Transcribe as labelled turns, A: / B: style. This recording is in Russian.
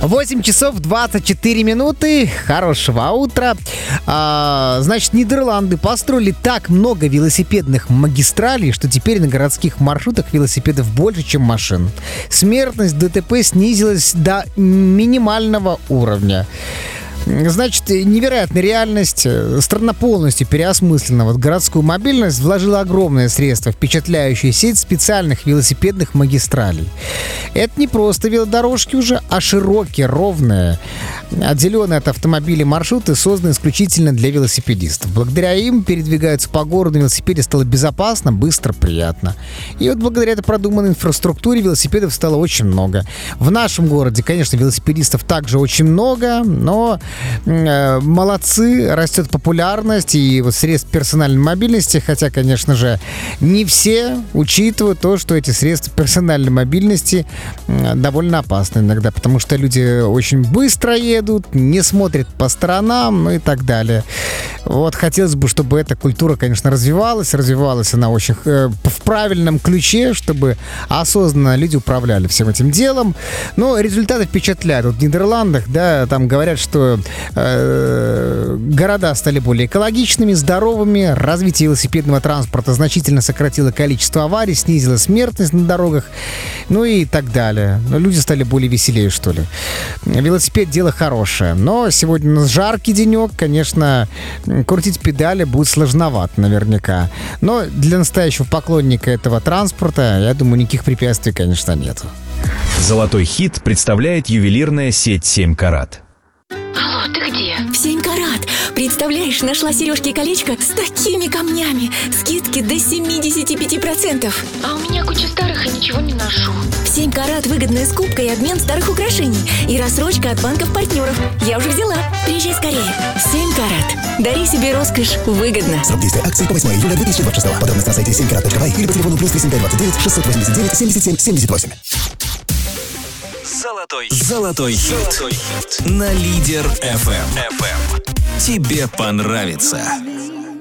A: 8 часов 24 минуты. Хорошего утра. Значит, Нидерланды построили так много велосипедных магистралей, что теперь на городских маршрутах велосипедов больше, чем машин. Смертность ДТП снизилась до минимального уровня. Значит, невероятная реальность. Страна полностью переосмыслена. Вот городскую мобильность вложила огромное средство в впечатляющую сеть специальных велосипедных магистралей. Это не просто велодорожки уже, а широкие, ровные, отделенные от автомобилей маршруты, созданы исключительно для велосипедистов. Благодаря им передвигаются по городу на велосипеде стало безопасно, быстро, приятно. И вот благодаря этой продуманной инфраструктуре велосипедов стало очень много. В нашем городе, конечно, велосипедистов также очень много, но молодцы, растет популярность и вот средств персональной мобильности, хотя, конечно же, не все учитывают то, что эти средства персональной мобильности довольно опасны иногда, потому что люди очень быстро едут, не смотрят по сторонам, ну и так далее. Вот хотелось бы, чтобы эта культура, конечно, развивалась она очень в правильном ключе, чтобы осознанно люди управляли всем этим делом. Но результаты впечатляют. Вот в Нидерландах, да, там говорят, что города стали более экологичными, здоровыми, развитие велосипедного транспорта значительно сократило количество аварий, снизило смертность на дорогах, ну и так далее. Но люди стали более веселее, что ли. Велосипед — дело хорошее, но сегодня у нас жаркий денек, конечно, крутить педали будет сложновато наверняка. Но для настоящего поклонника этого транспорта, я думаю, никаких препятствий, конечно, нет.
B: Золотой хит представляет ювелирная сеть «7 карат».
C: Алло, ты где?
D: В 7 карат. Представляешь, нашла сережки и колечко с такими камнями. Скидки до 75%.
C: А у меня куча старых и ничего не ношу.
D: В 7 карат выгодная скупка и обмен старых украшений. И рассрочка от банков-партнеров. Я уже взяла. Приезжай скорее. 7 карат. Дари себе роскошь выгодно.
E: Срок действия акции по 8 июля 2026. Подробности на сайте 7karat.by или по телефону +3529 689 77 78.
B: Золотой хит на Лидер FM. Тебе понравится.